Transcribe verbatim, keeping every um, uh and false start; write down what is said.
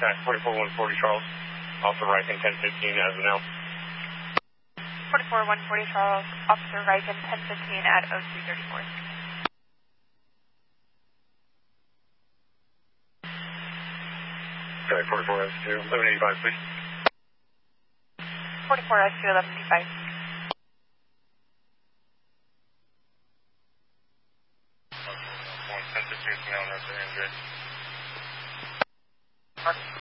contact forty-four one forty Charles. Officer Riken, ten fifteen as of now. forty-four one forty Charles, Officer Riken, ten fifteen at oh two thirty-four. Okay, forty-four S two, eleven eighty-five, please. forty-four S two, eleven eighty-five. ten fifteen, now on N J.